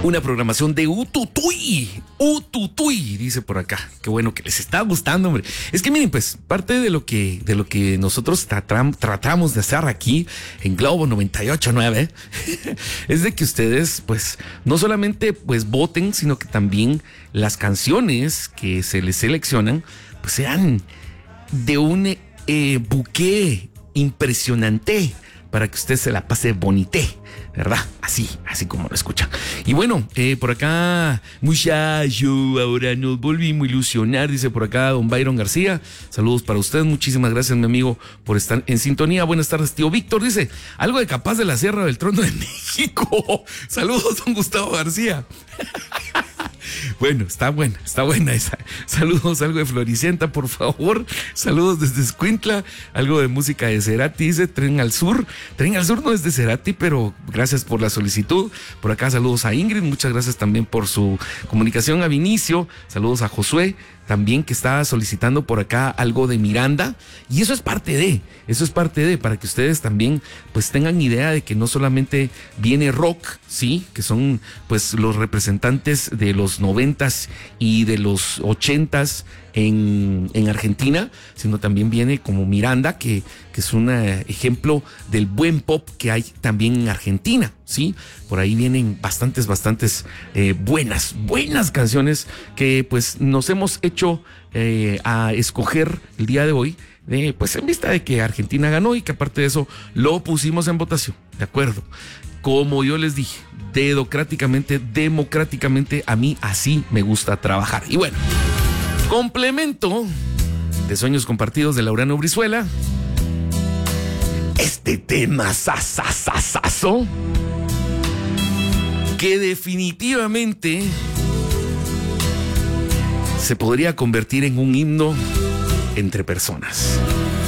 Una programación de Ututuy, dice por acá. Qué bueno que les está gustando, hombre. Es que miren, pues, parte de lo que nosotros tratamos de hacer aquí en Globo 98.9 es de que ustedes, pues, no solamente pues voten, sino que también las canciones que se les seleccionan, pues sean de un buqué impresionante para que usted se la pase bonité, ¿verdad? Así como lo escuchan. Y bueno, por acá, muchacho, ahora nos volvimos a ilusionar, dice por acá don Byron García. Saludos para usted, muchísimas gracias, mi amigo, por estar en sintonía. Buenas tardes, tío Víctor, dice, algo de Capaz de la Sierra del Trono de México. Saludos, don Gustavo García. Bueno, está buena esa. Saludos, algo de Floricienta, por favor. Saludos desde Escuintla, algo de música de Cerati, dice Tren al Sur. Tren al Sur no es de Cerati, pero gracias por la solicitud. Por acá saludos a Ingrid, muchas gracias también por su comunicación. A Vinicio, saludos a Josué, también que está solicitando por acá algo de Miranda. Y eso es parte de, para que ustedes también pues tengan idea de que no solamente viene rock, sí, que son pues los representantes de los 90s y de los 80s en Argentina, sino también viene como Miranda, que es un ejemplo del buen pop que hay también en Argentina, ¿sí? Por ahí vienen bastantes buenas canciones que pues nos hemos hecho a escoger el día de hoy, pues en vista de que Argentina ganó y que aparte de eso lo pusimos en votación, ¿de acuerdo? Como yo les dije, democráticamente, a mí así me gusta trabajar. Y bueno, complemento de Sueños Compartidos de Laureano Brizuela. Este tema sasasasazo que definitivamente se podría convertir en un himno entre personas.